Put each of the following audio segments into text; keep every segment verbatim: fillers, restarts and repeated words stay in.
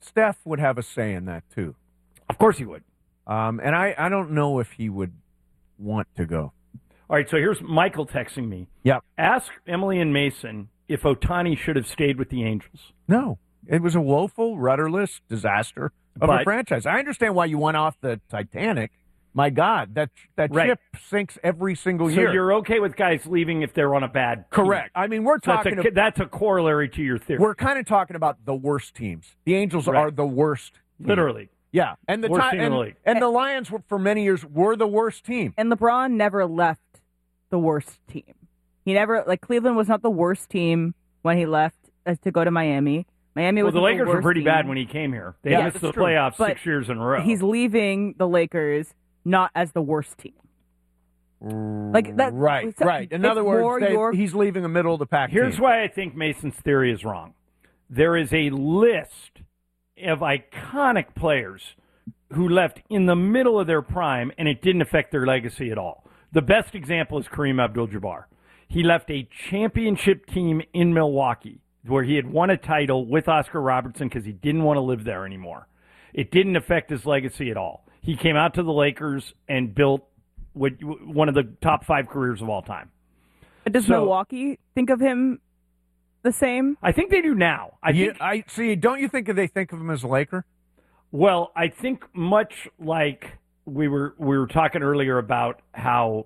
Steph would have a say in that, too. Of course he would. Um, and I, I don't know if he would want to go. All right, so here's Michael texting me. Yep. Ask Emily and Mason if Ohtani should have stayed with the Angels. No. It was a woeful, rudderless disaster of But- a franchise. I understand why you went off the Titanic. My God, that that Right. ship sinks every single So year. you're okay with guys leaving if they're on a bad team. Correct. I mean, we're So that's, talking a, about, that's a corollary to your theory. we're kind of talking about the worst teams. The Angels Right. are the worst team. Literally. Yeah. And the Worst Ti- team in and, the league. and the Lions were, for many years were the worst team. And LeBron never left the worst team. He never, like, Cleveland was not the worst team when he left as to go to Miami. Miami Well, was the Lakers worst were pretty team. bad when he came here. They Yeah, missed that's the true. playoffs But six years in a row. He's leaving the Lakers not as the worst team. Like that, Right, it's- right. In it's other more words, they, your- he's leaving a middle of the pack Here's team. why I think Mason's theory is wrong. There is a list of iconic players who left in the middle of their prime, and it didn't affect their legacy at all. The best example is Kareem Abdul-Jabbar. He left a championship team in Milwaukee where he had won a title with Oscar Robertson because he didn't want to live there anymore. It didn't affect his legacy at all. He came out to the Lakers and built what, one of the top five careers of all time. Does So- Milwaukee think of him the same? I think they do now. I You- think I see. Don't you think they think of him as a Laker? Well, I think much like we were we were talking earlier about how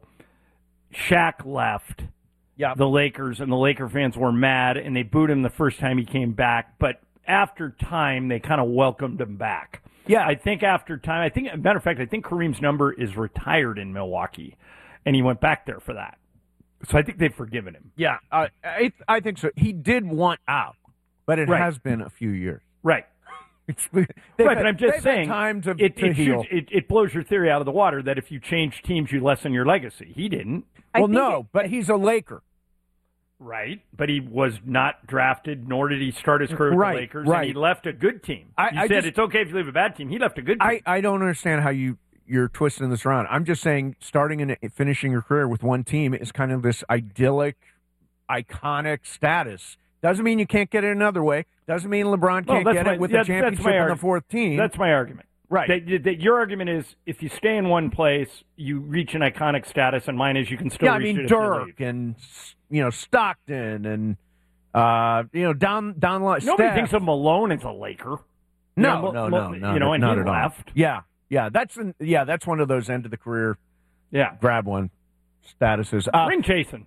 Shaq left Yeah. the Lakers and the Laker fans were mad and they booed him the first time he came back, but after time they kind of welcomed him back. Yeah. I think after time, I think, as a matter of fact, I think Kareem's number is retired in Milwaukee, and he went back there for that. So I think they've forgiven him. Yeah, uh, I I think so. He did want out, but it Right. has been a few years. Right. It's, they've Right, had- but I'm just they've had saying, time to, it, to it, heal. shoots- it, it blows your theory out of the water that if you change teams, you lessen your legacy. He didn't, I well, think no, it- but he's a Laker. right? But he was not drafted, nor did he start his career with Right, the Lakers, right. and he left a good team. I- you I said just- it's okay if you leave a bad team. He left a good team. I, I don't understand how you, you're twisting this around. I'm just saying starting and finishing your career with one team is kind of this idyllic, iconic status. Doesn't mean you can't get it another way. Doesn't mean LeBron Well, can't that's get my- it with that's- the that's championship my on the argument. fourth team. That's my argument. Right. That, that your argument is if you stay in one place, you reach an iconic status, and mine is you can still yeah, I reach mean it if you Dirk leave. and you know Stockton and uh, you know down down the line. Nobody Steph. thinks of Malone as a Laker. No, You know, no, Mo- no, you no, know, and not he at all. left. Yeah, yeah, that's an, yeah, that's one of those end of the career Yeah, grab one statuses. Uh, ring chasing.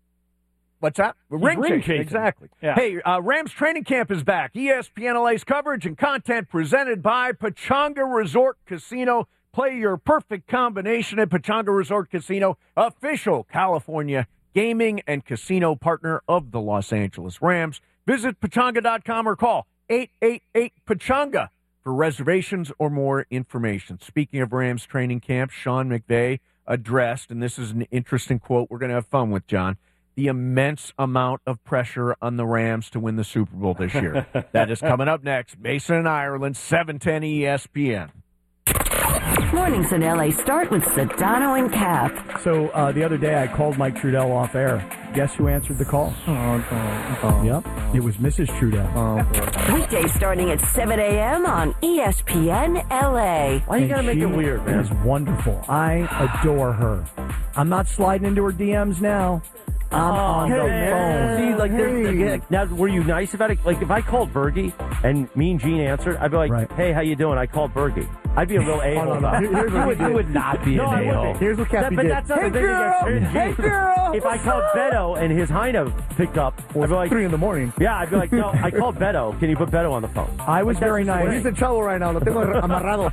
what's that? Ring, ring chasing, chasing. exactly. Yeah. Hey, uh, Rams training camp is back. E S P N L A's coverage and content presented by Pechanga Resort Casino. Play your perfect combination at Pechanga Resort Casino, official California gaming and casino partner of the Los Angeles Rams. Visit Pechanga dot com or call eight eight eight Pechanga for reservations or more information. Speaking of Rams training camp, Sean McVay addressed, and this is an interesting quote we're going to have fun with, John, the immense amount of pressure on the Rams to win the Super Bowl this year. That is coming up next. Mason and Ireland, seven ten E S P N. Mornings in L A start with Sedano and Cap. So uh, the other day I called Mike Trudell off air. Guess who answered the call? Yep, it was Missus Trudell. Weekdays starting at seven a.m. on E S P N L A. Why you gotta make it weird, man? Is wonderful. I adore her. I'm not sliding into her D Ms now. I'm on the phone. See, like, they're- yeah, now, were you nice about it? Like, if I called Bergie and me and Gene answered, I'd be like, Right. "Hey, how you doing?" I called Bergie. I'd be a real a-hole. no, no. about it. Here- here's what you, we would, did. you would not be No, an I a-hole. wouldn't. Here's what Cappy That- but did. that's not Hey, the thing girl! against Hey, Gene. girl! If I called Beto and his Heino picked up, I'd be like, Three in the morning. yeah, I'd be like, no, I called Beto. Can you put Beto on the phone? I was Like, that's very just the nice. way. He's in trouble right now. Lo tengo amarrado.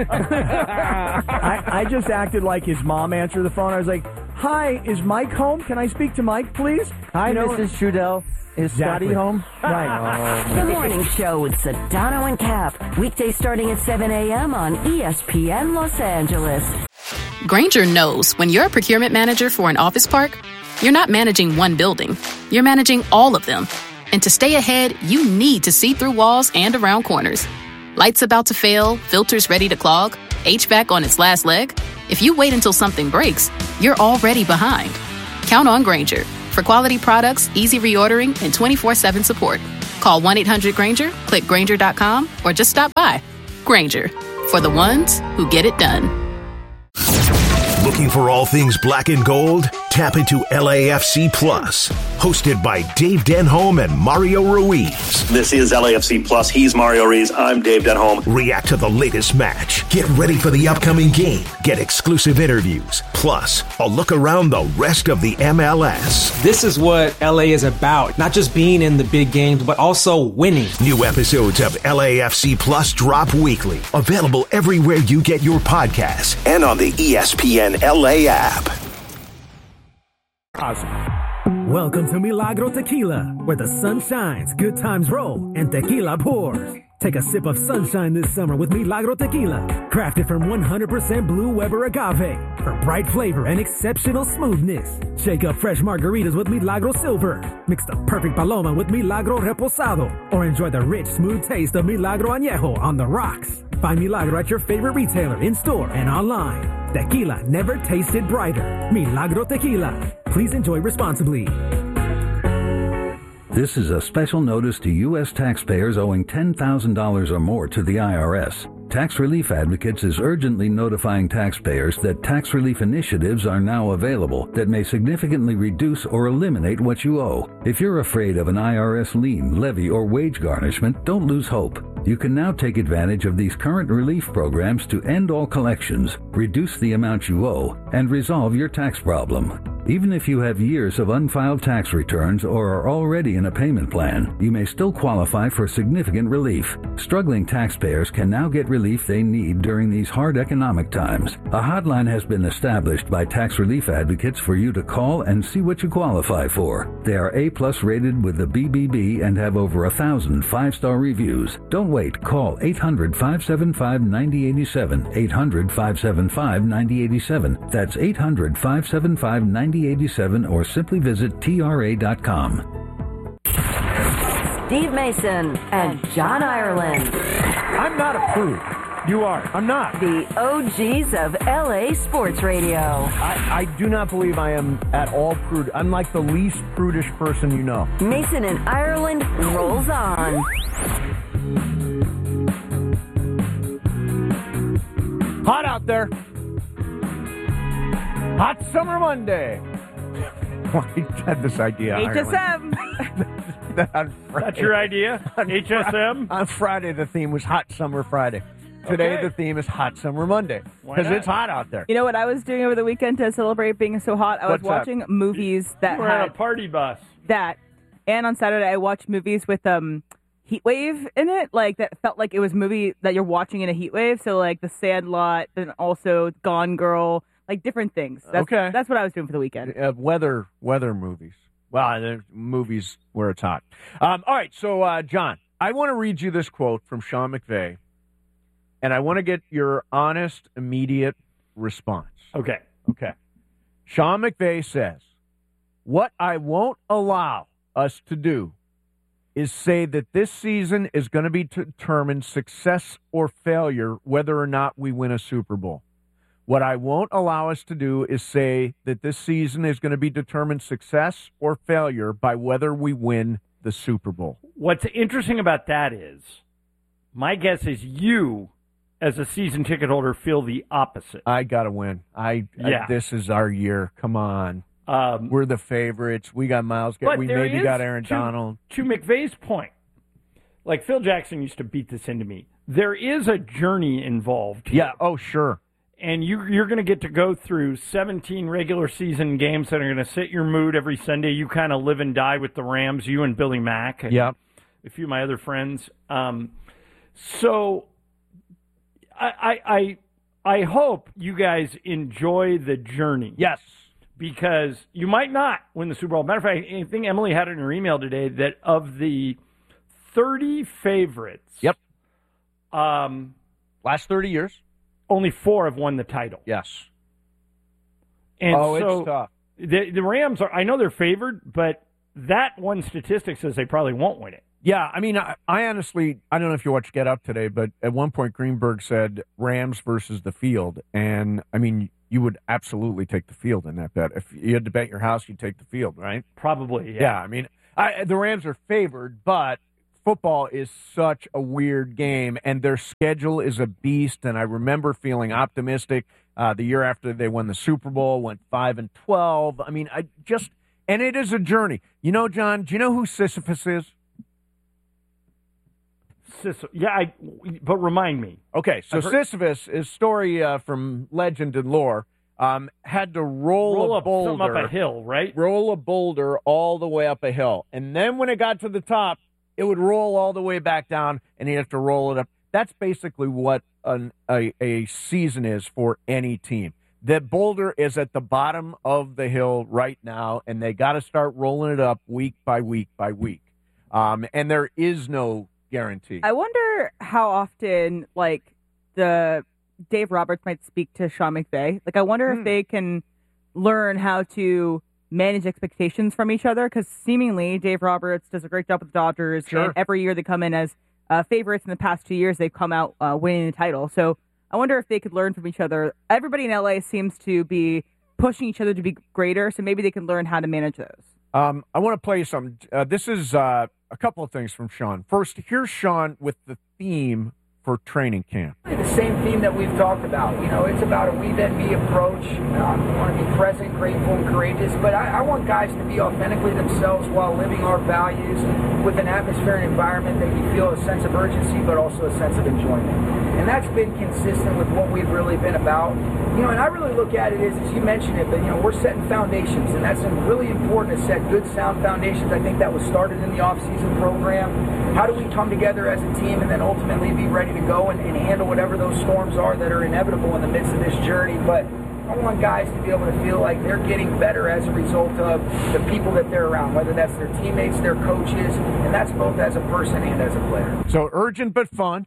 I, I just acted like his mom answered the phone. I was like, "Hi, is Mike home? Can I speak to Mike, please?" Hi, You know- Missus Trudell. Is Exactly. Scotty home? Right. The Morning Show with Sedano and Cap. Weekdays starting at seven a.m. on E S P N Los Angeles. Grainger knows when you're a procurement manager for an office park, you're not managing one building. You're managing all of them. And to stay ahead, you need to see through walls and around corners. Lights about to fail, filters ready to clog, H V A C on its last leg. If you wait until something breaks, you're already behind. Count on Grainger for quality products, easy reordering, and twenty-four seven support. Call one eight hundred Granger, click Granger dot com, or just stop by. Granger, for the ones who get it done. Looking for all things black and gold? Tap into L A F C Plus, hosted by Dave Denholm and Mario Ruiz. This is L A F C Plus. He's Mario Ruiz. I'm Dave Denholm. React to the latest match. Get ready for the upcoming game. Get exclusive interviews. Plus, a look around the rest of the M L S. This is what L A is about. Not just being in the big games, but also winning. New episodes of L A F C Plus drop weekly. Available everywhere you get your podcasts and on the E S P N L A app. Awesome. Welcome to Milagro Tequila, where the sun shines, good times roll, and tequila pours. Take a sip of sunshine this summer with Milagro Tequila, crafted from one hundred percent Blue Weber agave for bright flavor and exceptional smoothness. Shake up fresh margaritas with Milagro Silver. Mix the perfect paloma with Milagro Reposado, or enjoy the rich, smooth taste of Milagro Añejo on the rocks. Find Milagro at your favorite retailer, in-store and online. Tequila never tasted brighter. Milagro Tequila. Please enjoy responsibly. This is a special notice to U S taxpayers owing ten thousand dollars or more to the I R S. Tax Relief Advocates is urgently notifying taxpayers that tax relief initiatives are now available that may significantly reduce or eliminate what you owe. If you're afraid of an I R S lien, levy, or wage garnishment, don't lose hope. You can now take advantage of these current relief programs to end all collections, reduce the amount you owe, and resolve your tax problem. Even if you have years of unfiled tax returns or are already in a payment plan, you may still qualify for significant relief. Struggling taxpayers can now get relief they need during these hard economic times. A hotline has been established by Tax Relief Advocates for you to call and see what you qualify for. They are A-plus rated with the B B B and have over a thousand five-star reviews. Don't wait. Call eight hundred, five seven five, nine zero eight seven, eight hundred, five seven five, nine zero eight seven. That's eight hundred, five seven five, nine zero eight seven, or simply visit T R A dot com. Steve Mason and John Ireland. I'm not a prude. You are. I'm not. The O Gs of L A Sports Radio. I, I do not believe I am at all prude. I'm like the least prudish person you know. Mason and Ireland rolls on. Hot out there. Hot Summer Monday. I had this idea. H S M. That's your idea? H S M? On Friday, the theme was Hot Summer Friday. Today, Okay. the theme is Hot Summer Monday. Why Because not? it's hot out there. You know what I was doing over the weekend to celebrate being so hot? I was What's that? watching movies that We're on had a party bus. that. And on Saturday, I watched movies with um heat wave in it, like that felt like it was a movie that you're watching in a heat wave. So like The Sandlot, and also Gone Girl, like different things. That's, Okay. that's what I was doing for the weekend. Uh, weather weather movies. Well, there's movies where it's hot. Um, all right, so, uh, John, I want to read you this quote from Sean McVay, and I want to get your honest, immediate response. Okay. Okay. Sean McVay says, "What I won't allow us to do is say that this season is going to be determined success or failure whether or not we win a Super Bowl. What I won't allow us to do is say that this season is going to be determined success or failure by whether we win the Super Bowl." What's interesting about that is, my guess is you, as a season ticket holder, feel the opposite. I got to win. I, Yeah. I This is our year. Come on. Um, We're the favorites. We got Miles. But We there maybe is, got Aaron to, Donald. To McVay's point, like Phil Jackson used to beat this into me, there is a journey involved here. Yeah. Oh, sure. And you, you're going to get to go through seventeen regular season games that are going to set your mood every Sunday. You kind of live and die with the Rams, you and Billy Mack. And Yeah. a few of my other friends. Um, so I, I, I, I hope you guys enjoy the journey. Yes. Because you might not win the Super Bowl. Matter of fact, I think Emily had it in her email today that of the thirty favorites, Yep. um, Last thirty years. only four have won the title. Yes. And oh, so it's tough. The, the Rams are, I know they're favored, but that one statistic says they probably won't win it. Yeah, I mean, I, I honestly, I don't know if you watched Get Up today, but at one point Greenberg said Rams versus the field. And, I mean, you would absolutely take the field in that bet. If you had to bet your house, you'd take the field, right? Probably, yeah. Yeah, I mean, I, the Rams are favored, but football is such a weird game, and their schedule is a beast. And I remember feeling optimistic uh, the year after they won the Super Bowl, went five and twelve. I mean, I just and it is a journey. You know, John, do you know who Sisyphus is? Sisyphus. Yeah, I, but remind me. Okay, so I've heard- Sisyphus is story uh, from legend and lore. Um, had to roll, Roll a up, something boulder up a hill, right? Roll a boulder all the way up a hill, and then when it got to the top, it would roll all the way back down, and he'd have to roll it up. That's basically what an, a a season is for any team. The boulder is at the bottom of the hill right now, and they got to start rolling it up week by week by week. Um, and there is no guarantee. I wonder how often, like, the Dave Roberts might speak to Sean McVay. Like, I wonder Hmm. if they can learn how to manage expectations from each other, because seemingly Dave Roberts does a great job with the Dodgers, Sure. and every year they come in as uh, favorites. In the past two years, they've come out uh, winning the title. So I wonder if they could learn from each other. Everybody in L A seems to be pushing each other to be greater, so maybe they can learn how to manage those. Um, I want to play you some. Uh, this is uh, a couple of things from Sean. First, here's Sean with the theme for training camp. The same theme that we've talked about. You know, it's about a we then me approach. Um, we want to be present, grateful, and courageous. But I, I want guys to be authentically themselves while living our values with an atmosphere and environment that you feel a sense of urgency, but also a sense of enjoyment. And that's been consistent with what we've really been about. You know, and I really look at it as, as you mentioned it, but, you know, we're setting foundations, and that's really important to set good, sound foundations. I think that was started in the off-season program. How do we come together as a team and then ultimately be ready to go and, and handle whatever those storms are that are inevitable in the midst of this journey? But I want guys to be able to feel like they're getting better as a result of the people that they're around, whether that's their teammates, their coaches, and that's both as a person and as a player. So urgent but fun.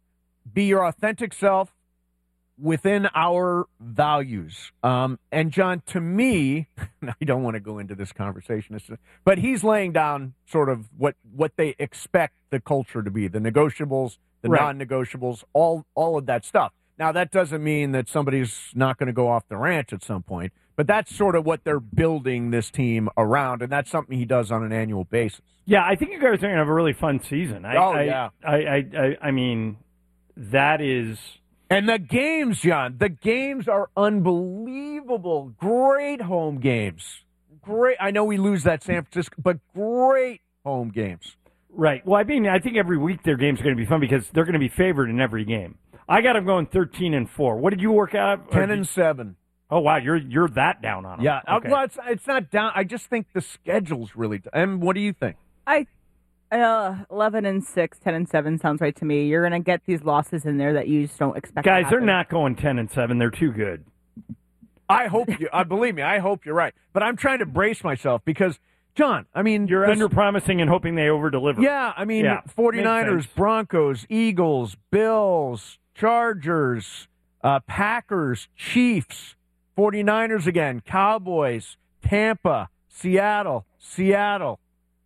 Be your authentic self within our values. Um, and John, to me, I don't want to go into this conversation, but he's laying down sort of what, what they expect the culture to be, the negotiables, the Right. non-negotiables, all all of that stuff. Now, that doesn't mean that somebody's not going to go off the ranch at some point, but that's sort of what they're building this team around, and that's something he does on an annual basis. Yeah, I think you guys are going to have a really fun season. I, Oh, I, yeah. I, I, I, I mean, that is... And the games, John, the games are unbelievable. Great home games. Great. I know we lose that San Francisco, but great home games. Right. Well, I mean, I think every week their games are going to be fun because they're going to be favored in every game. I got them going thirteen and four. What did you work out? ten and seven. Oh wow, you're you're that down on them. Yeah. Okay. Uh, well, it's it's not down. I just think the schedule's really. And what do you think? I uh, eleven and six, ten and seven sounds right to me. You're gonna get these losses in there that you just don't expect. Guys, to they're happen. not going ten and seven. They're too good. I hope you. I believe me. I hope you're right. But I'm trying to brace myself because, John, I mean, You're this- under promising and hoping they over deliver. Yeah, I mean, Yeah, forty-niners, makes sense. Broncos, Eagles, Bills, Chargers, uh, Packers, Chiefs, forty-niners again, Cowboys, Tampa, Seattle, Seattle.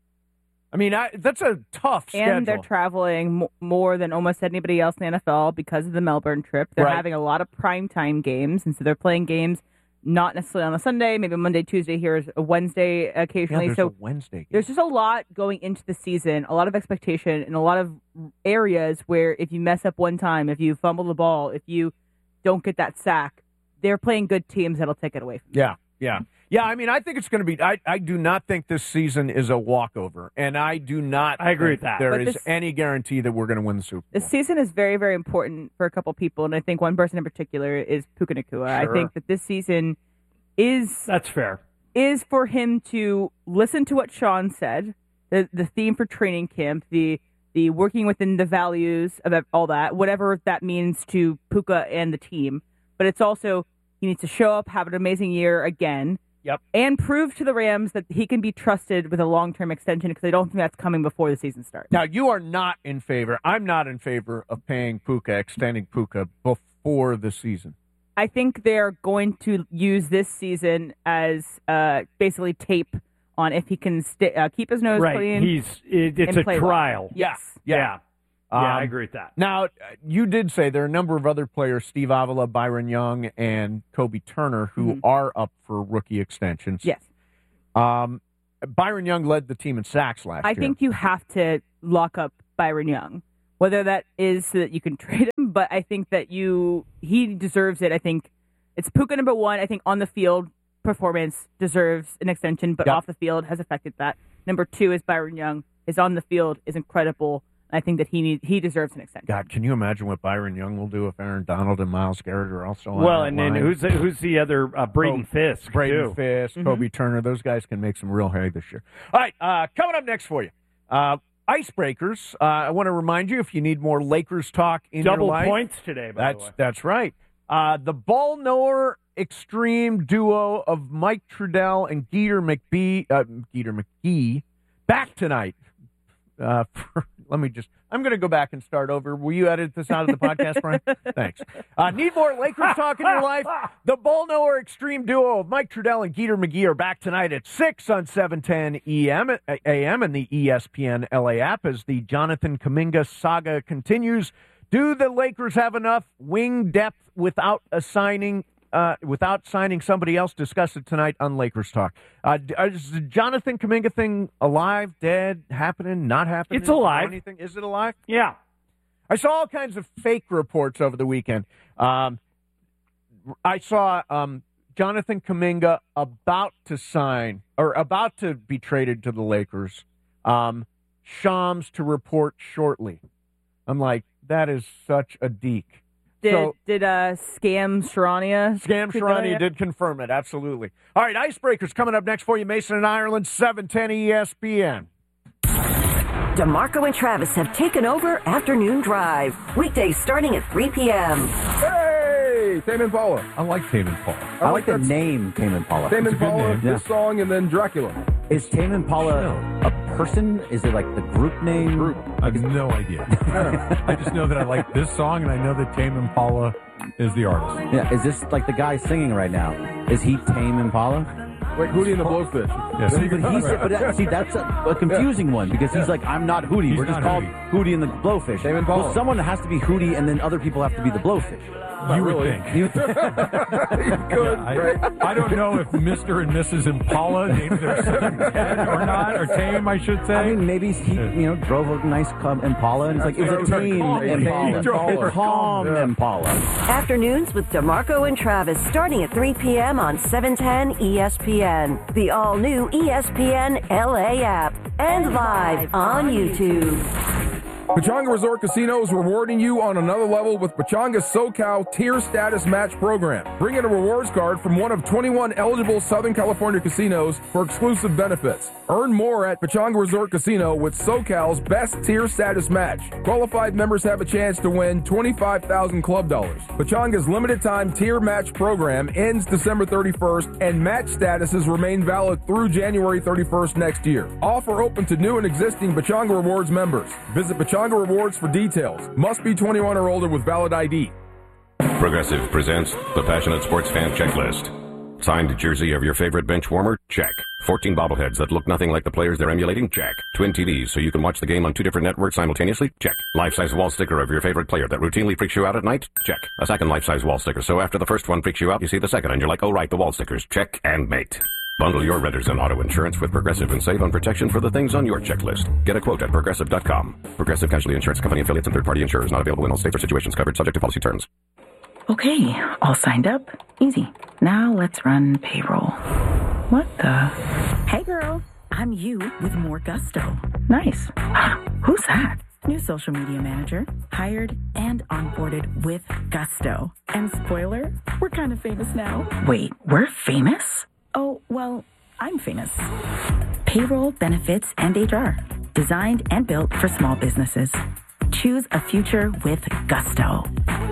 I mean, I, that's a tough schedule. And they're traveling m- more than almost anybody else in the N F L because of the Melbourne trip. They're Right. having a lot of primetime games, and so they're playing games not necessarily on a Sunday, maybe Monday, Tuesday. Here's a Wednesday yeah, occasionally. there's so a Wednesday game. there's just a lot going into the season, a lot of expectation, and a lot of areas where if you mess up one time, if you fumble the ball, if you don't get that sack, they're playing good teams that'll take it away from you. Yeah, yeah. Yeah, I mean, I think it's going to be. I, I do not think this season is a walkover, and I do not. I agree think with that. There But is this- any guarantee that we're going to win the Super Bowl. This season is very, very important for a couple people, and I think one person in particular is Puka Nacua. I Sure. think that this season is That's fair. is for him to listen to what Sean said, the the theme for training camp, the the working within the values of all that, whatever that means to Puka and the team. But it's also he needs to show up, have an amazing year again. Yep. And prove to the Rams that he can be trusted with a long-term extension because I don't think that's coming before the season starts. Now, you are not in favor. I'm not in favor of paying Puka, extending Puka before the season. I think they're going to use this season as uh, basically tape on if he can st- uh, keep his nose Right. clean. He's it, it's and a play well. trial. Yes. Yeah. Yeah, Um, I agree with that. Now, uh, you did say there are a number of other players, Steve Avila, Byron Young, and Kobe Turner, who Mhm. are up for rookie extensions. Yes. Um, Byron Young led the team in sacks last I year. think you have to lock up Byron Young, whether that is so that you can trade him. But I think that you he deserves it. I think it's Puka number one. I think on the field performance deserves an extension, but Yep. off the field has affected that. Number two is Byron Young. His on the field is incredible. I think that he need, he deserves an extension. God, can you imagine what Byron Young will do if Aaron Donald and Myles Garrett are also on Well, that and then line? who's the, who's the other? Uh, Braden Oh, Fisk. Braden too. Fisk, Mm-hmm. Kobe Turner. Those guys can make some real hay this year. All right, uh, coming up next for you. Uh, Icebreakers. Uh, I want to remind you, if you need more Lakers talk in Double your life. points today, by that's, the way. That's right. Uh, the ball knower extreme duo of Mike Trudell and Geeter McBee, uh, Geeter McGee back tonight. Uh, for, let me just, I'm going to go back and start over. Will you edit this out of the podcast, Brian? Thanks. Uh, need more Lakers talk in your life? The ball knower extreme duo of Mike Trudell and Geeter McGee are back tonight at six on seven ten A M and the E S P N L A app as the Jonathan Kuminga saga continues. Do the Lakers have enough wing depth without assigning Uh, without signing somebody else? Discuss it tonight on Lakers Talk. Uh, is the Jonathan Kuminga thing alive, dead, happening, not happening? It's alive. Anything? Is it alive? Yeah. I saw all kinds of fake reports over the weekend. Um, I saw um, Jonathan Kuminga about to sign or about to be traded to the Lakers. Um, Shams to report shortly. I'm like, that is such a deke. Did So- did uh, Scam Sharania? Scam Sharania did confirm it, absolutely. All right, Icebreakers coming up next for you. Mason and Ireland, seven ten E S P N. DeMarco and Travis have taken over Afternoon Drive. Weekdays starting at three p.m. Hey, Tame Impala. I like Tame Impala. I like the that- name Tame Impala. Tame It's a good Impala, name. this song, and then Dracula. Is Tame Impala a person? Is it like the group name? Group. I have no idea. I just know that I like this song, and I know that Tame Impala is the artist. Yeah. Is this like the guy singing right now? Is he Tame Impala? Like Hootie and the Blowfish. Yes. See, but he's, but that, see, that's a, a confusing one because he's like, I'm not Hootie. He's We're just not called Hootie. Hootie and the Blowfish. Tame Impala. Well, someone has to be Hootie, and then other people have to be the Blowfish. Not you would really. think. You- Good, I, right? I don't know if Mister and Missus Impala named their son Ted or not, or Tame, I should say. I mean, maybe he, you know, drove a nice club Impala, and it's like, it was a Tame Calm Impala. Impala. A Calm Yeah. Impala. Afternoons with DeMarco and Travis starting at three p.m. on seven ten E S P N. The all-new E S P N L A app. And live on YouTube. Pechanga Resort Casino is rewarding you on another level with Pechanga's SoCal Tier Status Match Program. Bring in a rewards card from one of twenty-one eligible Southern California casinos for exclusive benefits. Earn more at Pechanga Resort Casino with SoCal's Best Tier Status Match. Qualified members have a chance to win twenty-five thousand club dollars. Pechanga's limited-time tier match program ends December thirty-first, and match statuses remain valid through January thirty-first next year. Offer open to new and existing Pechanga Rewards members. Visit Pechanga Rewards for details. Must be twenty-one or older with valid I D. Progressive presents the Passionate Sports Fan Checklist. Signed jersey of your favorite bench warmer? Check. fourteen bobbleheads that look nothing like the players they're emulating? Check. Twin T Vs so you can watch the game on two different networks simultaneously? Check. Life-size wall sticker of your favorite player that routinely freaks you out at night? Check. A second life-size wall sticker so after the first one freaks you out, you see the second and you're like, oh right, the wall stickers. Check and mate. Bundle your renters and auto insurance with Progressive and save on protection for the things on your checklist. Get a quote at Progressive dot com. Progressive Casualty Insurance Company affiliates and third-party insurers not available in all states or situations covered subject to policy terms. Okay, all signed up. Easy. Now let's run payroll. What the? Hey girl, I'm you with more gusto. Nice. Who's that? New social media manager, hired and onboarded with gusto. And spoiler, we're kind of famous now. Wait, we're famous? Oh, well, I'm famous. Payroll, benefits, and H R. Designed and built for small businesses. Choose a future with gusto.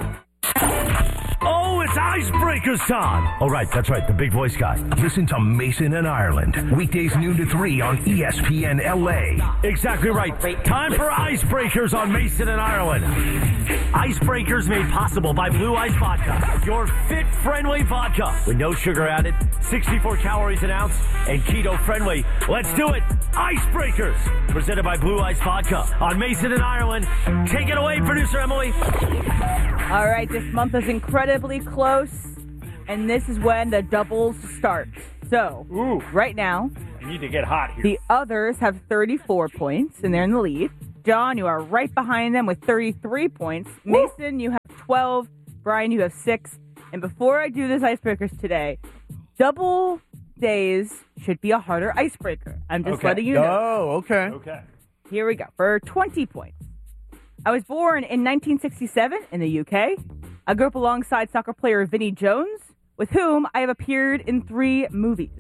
Oh, it's Icebreakers time. Oh, right, that's right, the big voice guy. Listen to Mason and Ireland. Weekdays noon to three on E S P N L A. Exactly right. Time for Icebreakers on Mason and Ireland. Icebreakers made possible by Blue Ice Vodka, your fit-friendly vodka with no sugar added, sixty-four calories an ounce, and keto-friendly. Let's do it. Icebreakers, presented by Blue Ice Vodka on Mason and Ireland. Take it away, producer Emily. All right, this month is incredibly close, and this is when the doubles start. So, right now, need to get hot here. The others have thirty-four points, and they're in the lead. John, you are right behind them with thirty-three points. Mason, you have twelve. Brian, you have six. And before I do this icebreakers today, double days should be a harder icebreaker. I'm just Okay. letting you know. Oh, okay. Okay. Here we go. For twenty points. I was born in nineteen sixty-seven in the U K. I grew up alongside soccer player Vinnie Jones, with whom I have appeared in three movies.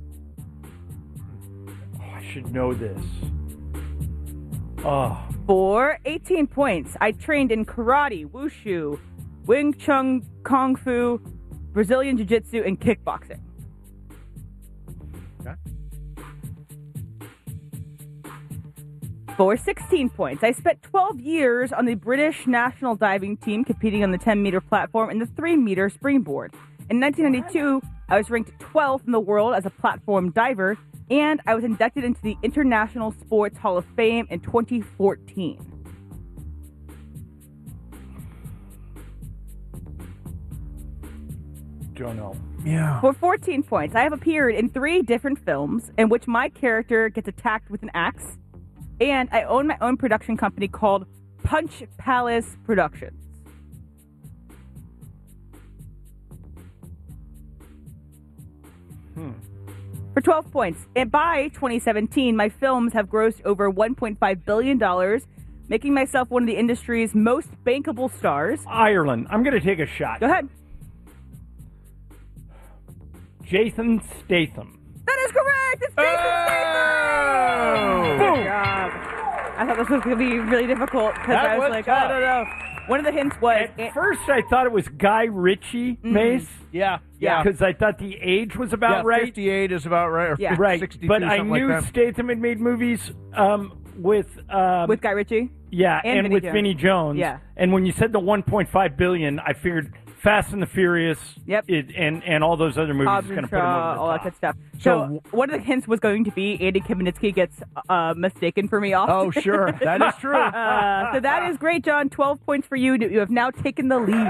Oh, I should know this. Oh. For eighteen points, I trained in karate, wushu, Wing Chun, Kung Fu, Brazilian Jiu-Jitsu, and kickboxing. Okay. For sixteen points, I spent twelve years on the British national diving team competing on the ten-meter platform and the three-meter springboard. In nineteen ninety-two, I was ranked twelfth in the world as a platform diver, and I was inducted into the International Sports Hall of Fame in twenty fourteen. Don't know. Yeah. For fourteen points, I have appeared in three different films in which my character gets attacked with an axe, and I own my own production company called Punch Palace Productions. Hmm. For twelve points, and by twenty seventeen, my films have grossed over one point five billion dollars, making myself one of the industry's most bankable stars. Ireland. I'm going to take a shot. Go ahead. Jason Statham. That is correct! It's Jason Statham! Good job. I thought this was going to be really difficult because That I was, was like, tough. I don't know. One of the hints was... At first, I thought it was Guy Ritchie, Mace. Yeah, yeah. Because I thought the age was about yeah, right. fifty-eight is about right, or Yeah. Right, sixty-two, but I something knew like that. Statham had made movies um, with... Um, with Guy Ritchie? Yeah, and and, Vinnie with Jones. Vinnie Jones. Yeah. And when you said the one point five billion dollars, I figured Fast and the Furious Yep. it, and, and all those other movies Hobbs is going and to put him over Shaw, the all top. that good stuff. So, So- one of the hints was going to be Andy Kamenetsky gets uh, mistaken for me often. Oh, sure. That is true. uh, so that is great, John. twelve points for you. You have now taken the lead.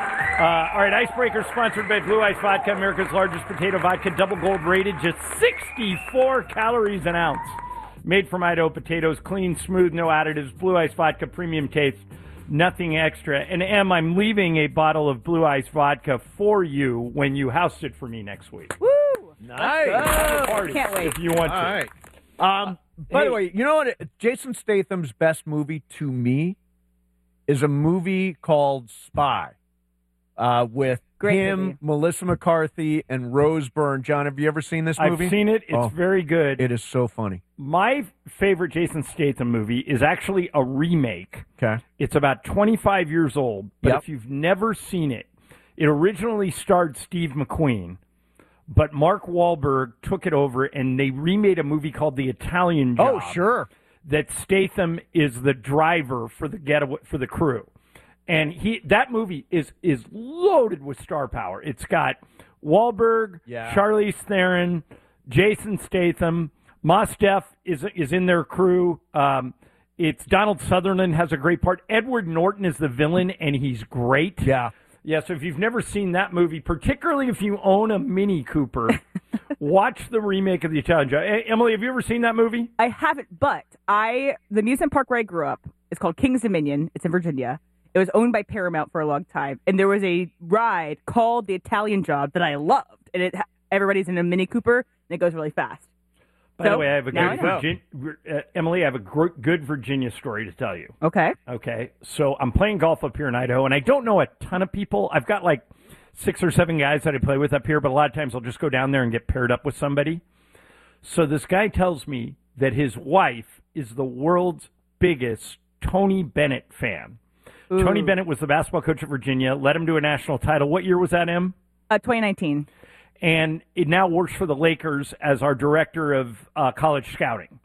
Uh, all right, Icebreaker sponsored by Blue Ice Vodka, America's largest potato vodka, double gold rated, just sixty-four calories an ounce. Made from Idaho potatoes, clean, smooth, no additives, Blue Ice Vodka, premium taste, nothing extra. And Em, I'm leaving a bottle of Blue Ice Vodka for you when you house it for me next week. Woo! Nice. Let's go. Party, Can't wait. if you want All to. right. Um, by hey. the way, you know what? Jason Statham's best movie to me is a movie called Spy uh, with Great him, movie. Melissa McCarthy, and Rose Byrne. John, have you ever seen this movie? I've seen it. It's Oh. very good. It is so funny. My favorite Jason Statham movie is actually a remake. Okay. It's about twenty-five years old, but Yep. if you've never seen it, it originally starred Steve McQueen, but Mark Wahlberg took it over and they remade a movie called The Italian Job. Oh, sure. That Statham is the driver for the getaway for the crew. And he that movie is is loaded with star power. It's got Wahlberg, Yeah. Charlize Theron, Jason Statham, Mos Def is is in their crew. Um, it's Donald Sutherland has a great part. Edward Norton is the villain, and he's great. Yeah. Yeah, so if you've never seen that movie, particularly if you own a Mini Cooper, watch the remake of The Italian Job. Hey, Emily, have you ever seen that movie? I haven't, but I the amusement park where I grew up is called Kings Dominion. It's in Virginia. It was owned by Paramount for a long time, and there was a ride called the Italian Job that I loved, and it everybody's in a Mini Cooper, and it goes really fast. By So, the way, I have a now good I know. Virgin- uh, Emily. I have a gr- good Virginia story to tell you. Okay. Okay, so I'm playing golf up here in Idaho, and I don't know a ton of people. I've got like six or seven guys that I play with up here, but a lot of times I'll just go down there and get paired up with somebody. So this guy tells me that his wife is the world's biggest Tony Bennett fan. Ooh. Tony Bennett was the basketball coach of Virginia, led him to a national title. What year was that, Em? Uh, twenty nineteen. And it now works for the Lakers as our director of uh, college scouting.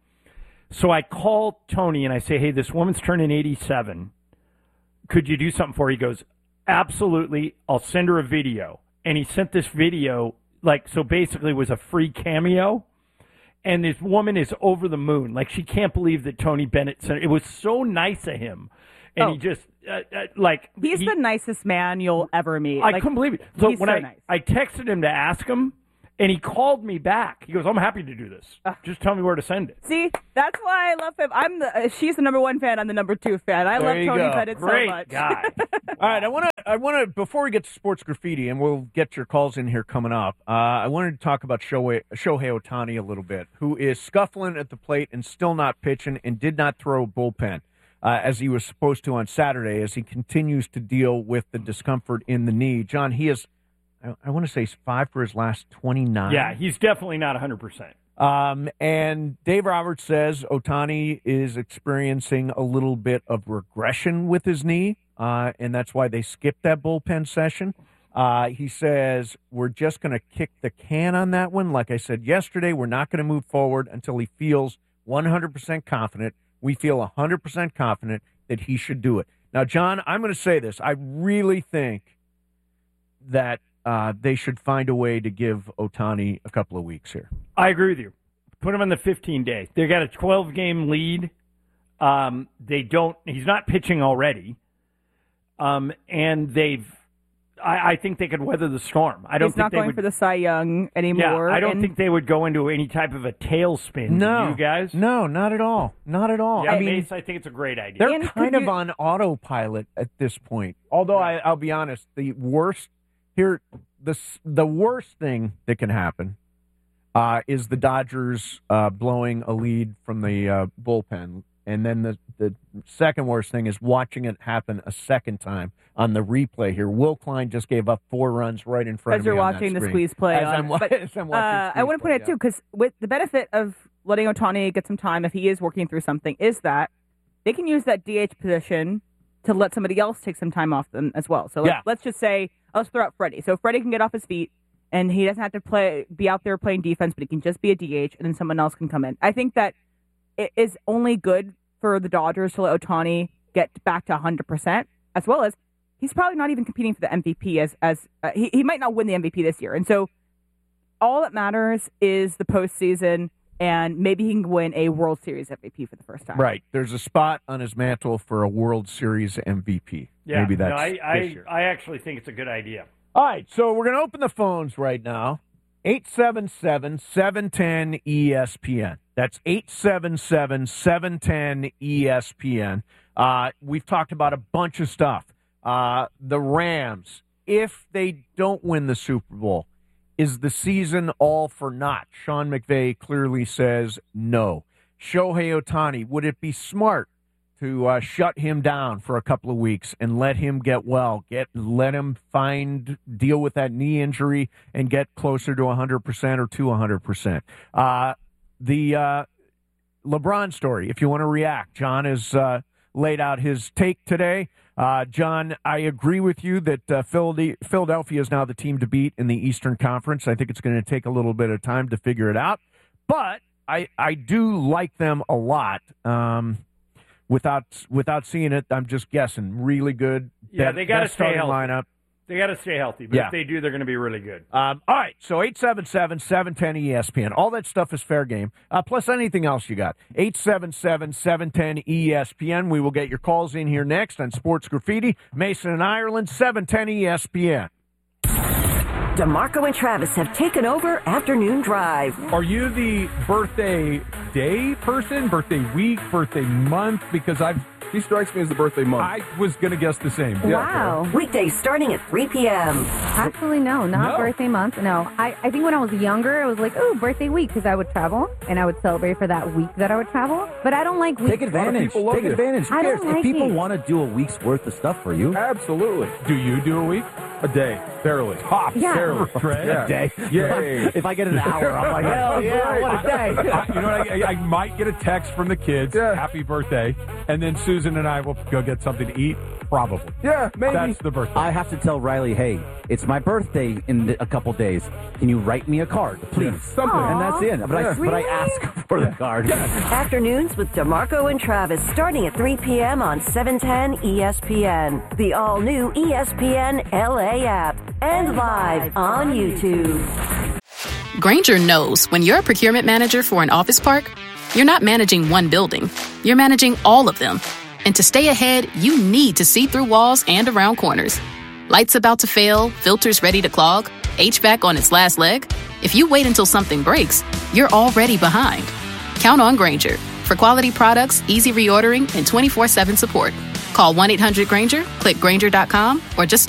So I call Tony and I say, hey, this woman's turning eighty-seven. Could you do something for her? He goes, absolutely. I'll send her a video. And he sent this video, like, so basically it was a free cameo. And this woman is over the moon. Like, she can't believe that Tony Bennett sent it. It was so nice of him. And Oh. he just, uh, uh, like... He's he, the nicest man you'll ever meet. I Like, couldn't believe it. So he's when so I, nice. I texted him to ask him, And he called me back. He goes, I'm happy to do this. Just tell me where to send it. See, that's why I love him. I'm the uh, she's the number one fan. I'm the number two fan. I There love you Tony go. Bennett Great so much. guy. All right, I want to. I want to. Before we get to sports graffiti, and we'll get your calls in here coming up. Uh, I wanted to talk about Shohei, Shohei Ohtani a little bit, who is scuffling at the plate and still not pitching, and did not throw a bullpen uh, as he was supposed to on Saturday, as he continues to deal with the discomfort in the knee. John, he is. I, I want to say five for his last twenty-nine. Yeah, he's definitely not one hundred percent. Um, and Dave Roberts says Ohtani is experiencing a little bit of regression with his knee, uh, and that's why they skipped that bullpen session. Uh, he says, we're just going to kick the can on that one. Like I said yesterday, we're not going to move forward until he feels one hundred percent confident. We feel one hundred percent confident that he should do it. Now, John, I'm going to say this. I really think that Uh, they should find a way to give Ohtani a couple of weeks here. I agree with you. Put him on the fifteen day. They got a twelve game lead. Um, they don't. He's not pitching already. Um, and they've. I, I think they could weather the storm. I don't He's think not they going would, for the Cy Young anymore. Yeah, I don't and think they would go into any type of a tailspin. No, you guys. No, not at all. Not at all. Yeah, I mean, Mace, I think it's a great idea. they're And kind could of you- on autopilot at this point. Although I, I'll be honest, the worst here, the s- the worst thing that can happen uh, is the Dodgers uh, blowing a lead from the uh, bullpen, and then the the second worst thing is watching it happen a second time on the replay here. Will Klein just gave up four runs right in front As of you're me on that watching the screen. squeeze play. As on, I'm, wa- but, as I'm watching uh, I squeeze want to play, point out, too, because with the benefit of letting Ohtani get some time, if he is working through something, is that they can use that D H position to let somebody else take some time off them as well. So let's, Yeah. let's just say, let's throw out Freddie. So Freddie can get off his feet, and he doesn't have to play, be out there playing defense, but he can just be a D H, and then someone else can come in. I think that it is only good for the Dodgers to let Ohtani get back to one hundred percent, as well as he's probably not even competing for the M V P as, as uh, he, he might not win the M V P this year. And so all that matters is the postseason, and maybe he can win a World Series M V P for the first time. Right. There's a spot on his mantle for a World Series M V P. Yeah, Maybe that's no, I, this I, year. I actually think it's a good idea. All right, so we're going to open the phones right now. eight seven seven, seven one zero, E S P N. That's eight seven seven, seven one zero, E S P N. Uh, we've talked about a bunch of stuff. Uh, the Rams, if they don't win the Super Bowl, is the season all for naught? Sean McVay clearly says no. Shohei Ohtani, would it be smart to uh, shut him down for a couple of weeks and let him get well, get let him find, deal with that knee injury and get closer to one hundred percent or to one hundred percent? Uh, the uh, LeBron story, if you want to react, John has uh, laid out his take today. Uh, John, I agree with you that uh, Philadelphia is now the team to beat in the Eastern Conference. I think it's going to take a little bit of time to figure it out, but I, I do like them a lot. Um, without without seeing it, I'm just guessing. Really good. Yeah, bet- they got to best stay starting healthy. lineup. They got to stay healthy, but Yeah. if they do, they're going to be really good. Um, all right, so eight seven seven, seven one zero, E S P N. All that stuff is fair game, uh, plus anything else you got. eight seven seven, seven one zero, E S P N. We will get your calls in here next on Sports Graffiti. Mason and Ireland, seven one zero, E S P N. DeMarco and Travis have taken over Afternoon Drive. Are you the birthday day person, birthday week, birthday month? Because I've He strikes me as the birthday month. I was going to guess the same. Wow. Weekdays starting at three p.m. Actually, no, not No. birthday month. No, I, I think when I was younger, it was like, oh, birthday week, because I would travel and I would celebrate for that week that I would travel. But I don't like weeks. Take advantage. Take advantage. Who I cares? don't If like people it. want to do a week's worth of stuff for you, Absolutely. Do you do a week? A day, barely. Tops, Yeah. barely. Yeah. a day. Yay. If I get an hour, I'm like, hell yeah, what a day. I- you know what? I, I might get a text from the kids, Yeah. happy birthday, and then Susan and I will go get something to eat, probably. Yeah, maybe. That's the birthday. I have to tell Riley, hey, it's my birthday in a couple days. Can you write me a card, please? Something. And that's it. But, I, Yeah. but I ask for the card. Afternoons with DeMarco and Travis starting at three p.m. on seven ten E S P N. The all-new E S P N L A app. And live on YouTube. Granger knows when you're a procurement manager for an office park, you're not managing one building, you're managing all of them. And to stay ahead, you need to see through walls and around corners. Lights about to fail, filters ready to clog. H V A C on its last leg? If you wait until something breaks, you're already behind. Count on Grainger for quality products, easy reordering, and twenty-four seven support. Call one eight hundred Grainger, click Grainger dot com, or just